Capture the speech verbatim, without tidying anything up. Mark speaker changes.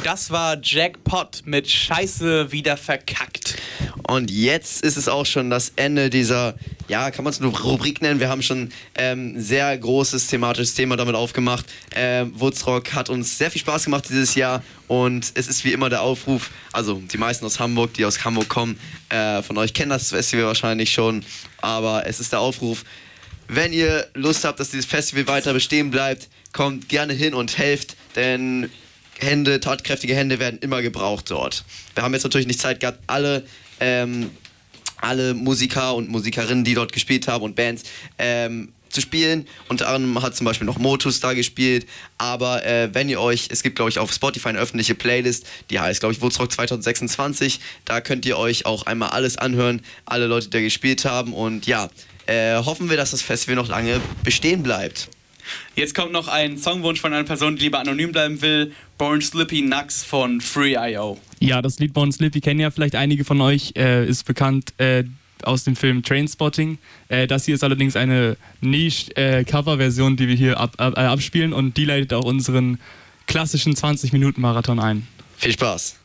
Speaker 1: Das war Jackpot mit Scheiße wieder verkackt.
Speaker 2: Und jetzt ist es auch schon das Ende dieser, ja, kann man es nur Rubrik nennen. Wir haben schon ähm, ein sehr großes thematisches Thema damit aufgemacht. Ähm, Woodstock hat uns sehr viel Spaß gemacht dieses Jahr. Und es ist wie immer der Aufruf, also die meisten aus Hamburg, die aus Hamburg kommen, äh, von euch kennen das Festival wahrscheinlich schon. Aber es ist der Aufruf, wenn ihr Lust habt, dass dieses Festival weiter bestehen bleibt, kommt gerne hin und helft, denn Hände, tatkräftige Hände werden immer gebraucht dort. Wir haben jetzt natürlich nicht Zeit gehabt, alle, ähm, alle Musiker und Musikerinnen, die dort gespielt haben und Bands, ähm, zu spielen. Unter anderem hat zum Beispiel noch Motus da gespielt. Aber äh, wenn ihr euch, es gibt glaube ich auf Spotify eine öffentliche Playlist, die heißt glaube ich Woodstock zwanzig sechsundzwanzig. Da könnt ihr euch auch einmal alles anhören, alle Leute, die da gespielt haben. Und ja, äh, hoffen wir, dass das Festival noch lange bestehen bleibt.
Speaker 1: Jetzt kommt noch ein Songwunsch von einer Person, die lieber anonym bleiben will. Born Slippy Nux von Free punkt i o.
Speaker 3: Ja, das Lied Born Slippy kennen ja vielleicht einige von euch, äh, ist bekannt äh, aus dem Film Trainspotting. Äh, das hier ist allerdings eine Niche-Cover-Version, äh, die wir hier ab, ab, äh, abspielen und die leitet auch unseren klassischen zwanzig Minuten Marathon ein.
Speaker 2: Viel Spaß!